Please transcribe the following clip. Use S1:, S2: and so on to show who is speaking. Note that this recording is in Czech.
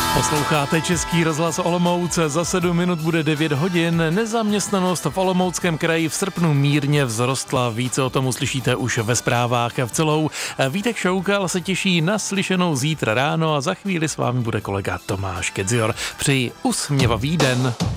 S1: Posloucháte Český rozhlas Olomouc, za 7 minut bude 9 hodin. Nezaměstnanost v Olomouckém kraji v srpnu mírně vzrostla. Více o tom uslyšíte už ve zprávách v celou. Vítek Šoukal se těší na slyšenou zítra ráno a za chvíli s vámi bude kolega Tomáš Kedzior. Přeji usměvavý den.